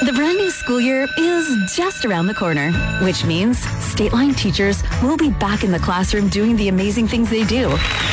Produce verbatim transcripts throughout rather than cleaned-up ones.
The brand new school year is just around the corner, which means State Line teachers will be back in the classroom doing the amazing things they do.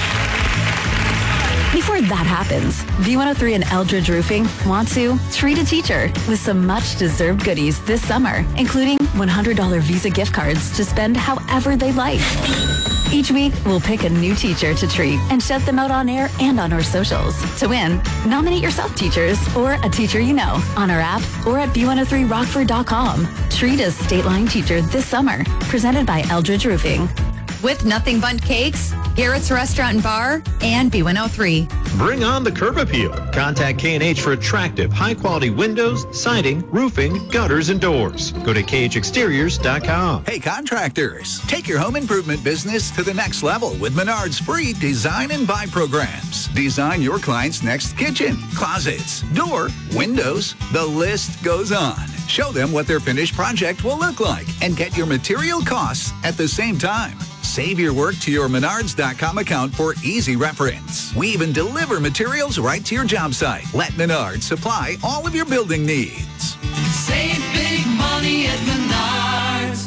Before that happens, B one oh three and Eldridge Roofing want to treat a teacher with some much-deserved goodies this summer, including one hundred dollars Visa gift cards to spend however they like. Each week, we'll pick a new teacher to treat and shout them out on air and on our socials. To win, nominate yourself, teachers, or a teacher you know, on our app or at B one oh three rockford dot com. Treat a State Line teacher this summer. Presented by Eldridge Roofing. With Nothing Bundt Cakes, Garrett's Restaurant and Bar, and B one oh three. Bring on the curb appeal. Contact K and H for attractive, high-quality windows, siding, roofing, gutters, and doors. Go to K H exteriors dot com. Hey, contractors, take your home improvement business to the next level with Menard's free design and buy programs. Design your client's next kitchen, closets, door, windows. The list goes on. Show them what their finished project will look like and get your material costs at the same time. Save your work to your Menards dot com account for easy reference. We even deliver materials right to your job site. Let Menards supply all of your building needs. Save big money at Menards.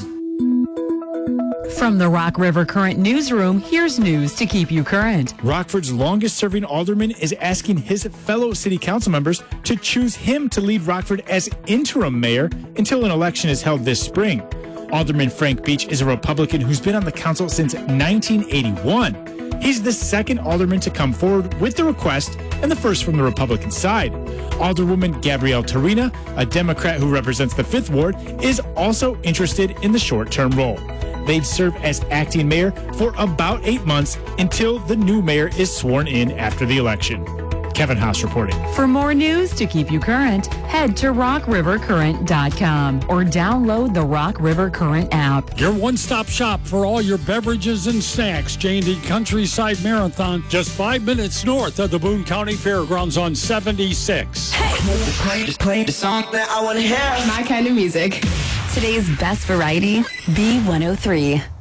From the Rock River Current Newsroom, here's news to keep you current. Rockford's longest-serving alderman is asking his fellow city council members to choose him to lead Rockford as interim mayor until an election is held this spring. Alderman Frank Beach is a Republican who's been on the council since nineteen eighty-one. He's the second alderman to come forward with the request and the first from the Republican side. Alderwoman Gabrielle Torina, a Democrat who represents the fifth Ward, is also interested in the short-term role. They'd serve as acting mayor for about eight months until the new mayor is sworn in after the election. Kevin Haas reporting. For more news to keep you current, head to rock river current dot com or download the Rock River Current app. Your one-stop shop for all your beverages and snacks. J and D Countryside Marathon, just five minutes north of the Boone County Fairgrounds on seventy-six. Hey, play, play the song that I want to hear. My kind of music. Today's best variety, B one oh three.